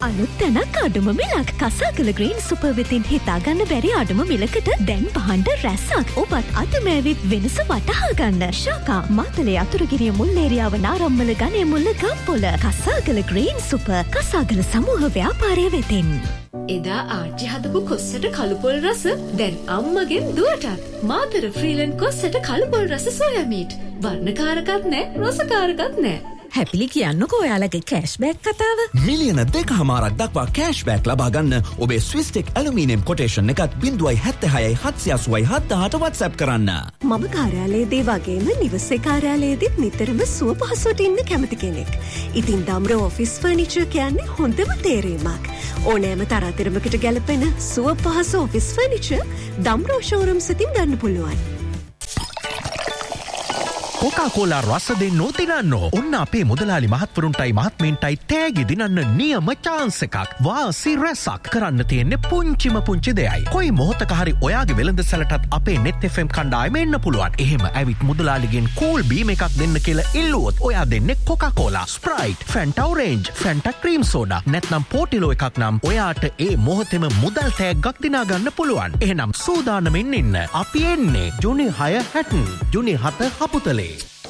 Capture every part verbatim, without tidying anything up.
අලුත් තැනක් අඩුම මිලක්. කසාකල ග්‍රීන් සුපර් වෙතින් හිතා ගන්න බැරි අඩුම මිලකට දැන් භාණ්ඩ රැසක්. ඔබත් අදම ඇවිත් වෙනස වටහා ගන්න. ශාකා මාතලේ අතුරුගිරිය මුල්ලේරියාව නාරම්මල ගණේ මුල්ල ගම්පොල. කසාකල ග්‍රීන් සුපර් කසාකල සමූහ ව්‍යාපාරය වෙතින්. එදා ආච්චි හදපු කොස්සට කළුපොල් රස දැන් අම්මගෙන් දුවටත්. මාතර ෆ්‍රීලන්ඩ් කොස්සට කළුපොල් රස සෝයා මීට්. වර්ණකාරකත් නෑ රසකාරකත් නෑ. හැපිලි කියන්නකෝ ඔයාලගේ කෑෂ්බෑක් කතාව. මිලියන දෙකහමාරක් දක්වා කෑෂ්බෑක් ලබා ගන්න ඔබේ ස්විස්ටෙක් ඇලුමිනියම් කොටේෂන් එකත් බිංදුවයි හැත්තෑහයයි හත්සිය අසූවයි හත්දාහට WhatsApp කරන්න. මම කාර්යාලයේදී වගේම නිවසේ කාර්යාලයේදීත් නිතරම සුව පහසුවට ඉන්න කැමති කෙනෙක්. ඉතින් දම්රෝ ඔෆිස් ෆර්නිචර් කියන්නේ හොඳම තේරීමක්. ඕනෑම තරාතිරමකට ගැලපෙන සුව පහසු ඔෆිස් ෆර්නිචර් දම්රෝ ෂෝරූම් සිතින් ගන්න පුළුවන්. කොකාකෝලා රස දෙන්න දිනන්නෝ. ඔන්න අපේ මුදලාලි මහත්වරුන්ටයි මහත්මීන්ටයි තෑගි දිනන්න නියම chance එකක්. වාසි රැසක් කරන්න තියෙන්නේ පුංචිම පුංචි දෙයයි. කොයි මොහොතක හරි ඔයාගේ වෙළඳ සැලටත් අපේ net F M කණ්ඩායම එන්න පුළුවන්. එහෙම ඇවිත් මුදලාලිගෙන් කූල් බීම් එකක් දෙන්න කියලා ඉල්ලුවොත් ඔයා දෙන්නේ Coca Cola, Sprite, ෆැන්ටා orange, ෆැන්ටා cream soda නැත්නම් පෝටිලෝ එකක් නම් ඔයාට ඒ මොහොතේම මුදල් තෑග්ගක් දිනා ගන්න පුළුවන්. එහෙනම් සූදානමින් ඉන්න. අපි එන්නේ ජුනි හය හැටන් ජුනි හත හපුතලේ.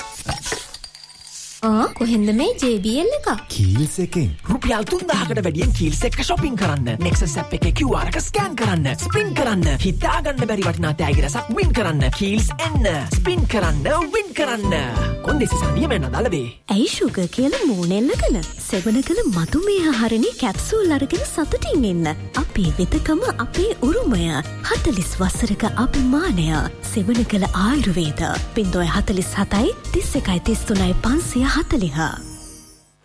ආ කොහෙන්ද මේ J B L එක? කීල්ස් එකෙන් රුපියල් තුන්දාහකට වැඩියෙන් කීල්ස් එක shopping කරන්න. Nexus app එකේ Q R එක ස්කෑන් කරන්න. ස්පින් කරන්න. හිතා ගන්න බැරි වටිනා තෑගි රසක් win කරන්න. කීල්ස් එන්න. ස්පින් කරන්න win කරන්න. කොන්දේසි සානියම නදලවේ. ඇයි ෂුගර් කියලා මූණෙල්ලගෙන සෙවණකල මතුමේ ආහාරණි කැප්සූල් අරගෙන සතුටින් ඉන්න. අපේ වෙතකම අපේ උරුමය. හතළිස් වසරක අභිමානය. සෙවණකල ආයුර්වේද. ින්දොය හතළිස් හතයි තිස් එකයි තිස් තුනයි පන්සිය හතළිහ.